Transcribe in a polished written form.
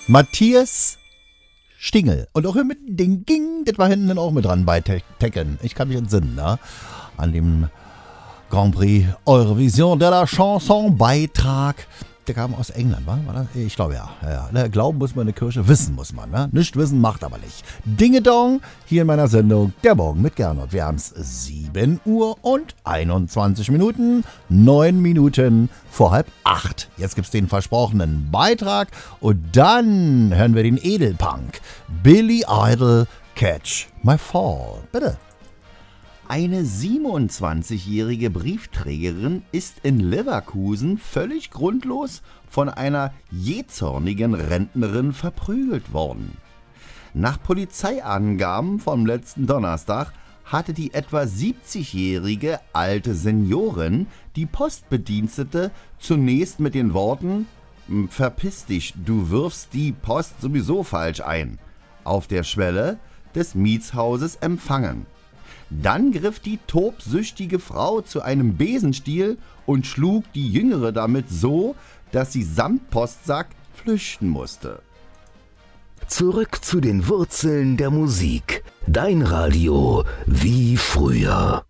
Matthias Stingel. Und auch hier mit Ding Ging, das war hinten auch mit dran bei Tekken. Ich kann mich entsinnen, ne? An dem Grand Prix Eurovision de la Chanson Beitrag. Der kam aus England, war das? Ich glaube ja. Glauben muss man in der Kirche, wissen muss man, ne? Nicht wissen macht aber nicht. Dingedong, hier in meiner Sendung Der Morgen mit Gernot. Wir haben es 7 Uhr und 21 Minuten, 9 Minuten vor 7:30. Jetzt gibt's den versprochenen Beitrag und dann hören wir den Edelpunk. Billy Idol, Catch My Fall. Bitte. Eine 27-jährige Briefträgerin ist in Leverkusen völlig grundlos von einer jähzornigen Rentnerin verprügelt worden. Nach Polizeiangaben vom letzten Donnerstag hatte die etwa 70-jährige alte Seniorin die Postbedienstete zunächst mit den Worten »Verpiss dich, du wirfst die Post sowieso falsch ein« auf der Schwelle des Mietshauses empfangen. Dann griff die tobsüchtige Frau zu einem Besenstiel und schlug die Jüngere damit so, dass sie samt Postsack flüchten musste. Zurück zu den Wurzeln der Musik. Dein Radio wie früher.